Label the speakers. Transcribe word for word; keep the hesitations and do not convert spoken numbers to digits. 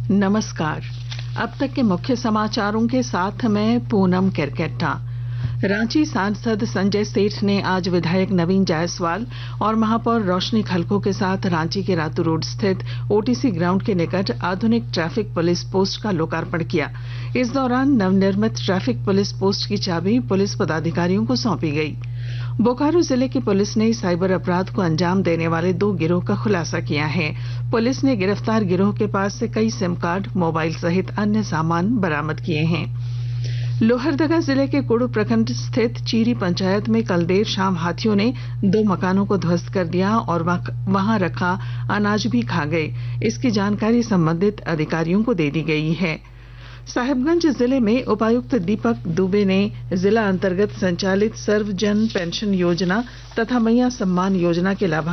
Speaker 1: नमस्कार। अब तक के मुख्य समाचारों के साथ मैं पूनम केरकेट्टा। रांची सांसद संजय सेठ ने आज विधायक नवीन जायसवाल और महापौर रोशनी खलखो के साथ रांची के रातू रोड स्थित ओटीसी ग्राउंड के निकट आधुनिक ट्रैफिक पुलिस पोस्ट का लोकार्पण किया। इस दौरान नवनिर्मित ट्रैफिक पुलिस पोस्ट की चाबी पुलिस पदाधिकारियों को सौंपी गई। बोकारो जिले की पुलिस ने साइबर अपराध को अंजाम देने वाले दो गिरोह का खुलासा किया है। पुलिस ने गिरफ्तार गिरोह के पास से कई सिम कार्ड, मोबाइल सहित अन्य सामान बरामद किए हैं। लोहरदगा जिले के कुड़ू प्रखंड स्थित चीरी पंचायत में कल देर शाम हाथियों ने दो मकानों को ध्वस्त कर दिया और वहां रखा अनाज भी खा गए। इसकी जानकारी संबंधित अधिकारियों को दे दी गई है। साहिबगंज जिले में उपायुक्त दीपक दुबे ने जिला अंतर्गत संचालित सर्वजन पेंशन योजना तथा मैया सम्मान योजना के लाभार्थियों